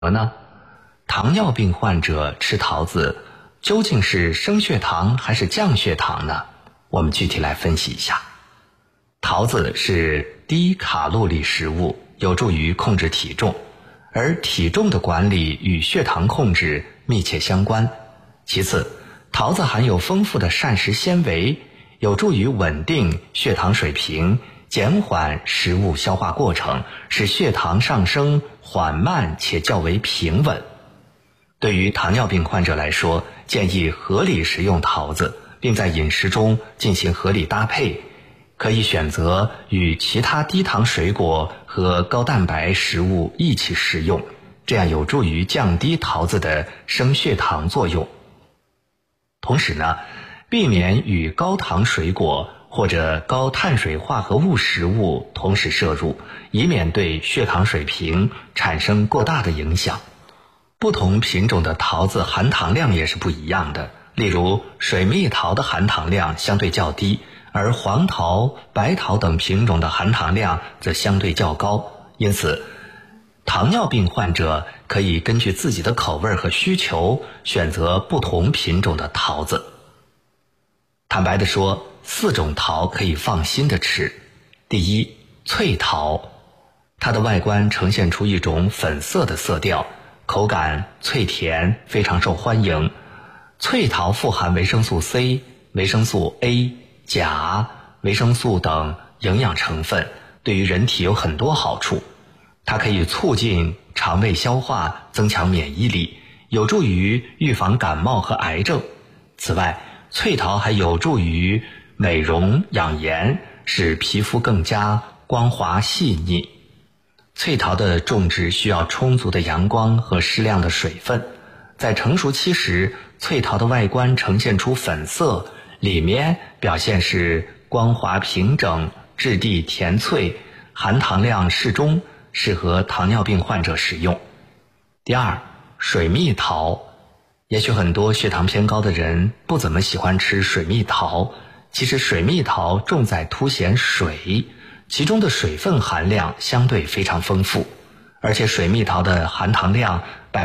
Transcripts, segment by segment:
呢？糖尿病患者吃桃子究竟是升血糖还是降血糖呢？我们具体来分析一下。桃子是低卡路里食物，有助于控制体重，而体重的管理与血糖控制密切相关。其次，桃子含有丰富的膳食纤维，有助于稳定血糖水平，减缓食物消化过程，使血糖上升缓慢且较为平稳。对于糖尿病患者来说，建议合理食用桃子，并在饮食中进行合理搭配，可以选择与其他低糖水果和高蛋白食物一起食用，这样有助于降低桃子的升血糖作用。同时呢，避免与高糖水果或者高碳水化合物食物同时摄入，以免对血糖水平产生过大的影响。不同品种的桃子含糖量也是不一样的，例如水蜜桃的含糖量相对较低，而黄桃、白桃等品种的含糖量则相对较高。因此，糖尿病患者可以根据自己的口味和需求选择不同品种的桃子。坦白地说，4种桃可以放心的吃。第一，脆桃，它的外观呈现出一种粉色的色调，口感脆甜，非常受欢迎。脆桃富含维生素 C、维生素 A、钾、维生素等营养成分，对于人体有很多好处。它可以促进肠胃消化，增强免疫力，有助于预防感冒和癌症。此外，脆桃还有助于美容养颜，使皮肤更加光滑细腻。脆桃的种植需要充足的阳光和适量的水分，在成熟期时，脆桃的外观呈现出粉色，里面表现是光滑平整，质地甜脆，含糖量适中，适合糖尿病患者食用。第二，水蜜桃，也许很多血糖偏高的人不怎么喜欢吃水蜜桃，其实水蜜桃重在凸显水，其中的水分含量相对非常丰富，而且水蜜桃的含糖量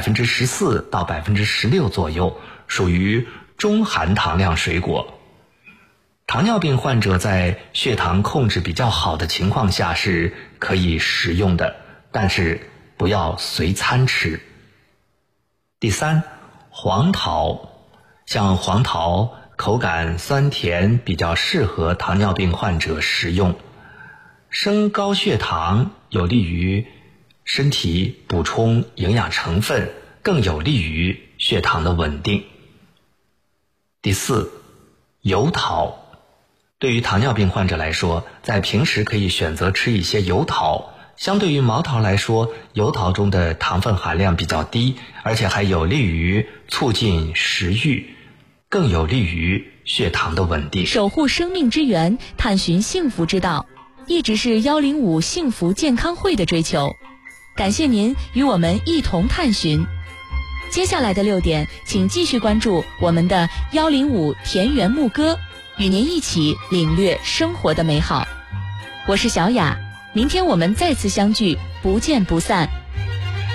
14%到16%左右，属于中含糖量水果。糖尿病患者在血糖控制比较好的情况下是可以食用的，但是不要随餐吃。第三，黄桃，像黄桃口感酸甜，比较适合糖尿病患者食用。升高血糖有利于身体补充营养成分，更有利于血糖的稳定。第四，油桃，对于糖尿病患者来说，在平时可以选择吃一些油桃。相对于毛桃来说，油桃中的糖分含量比较低，而且还有利于促进食欲，更有利于血糖的稳定。 守护生命之源，探寻幸福之道，一直是105幸福健康会的追求。感谢您与我们一同探寻。接下来的6点，请继续关注我们的105田园牧歌，与您一起领略生活的美好。我是小雅，明天我们再次相聚，不见不散。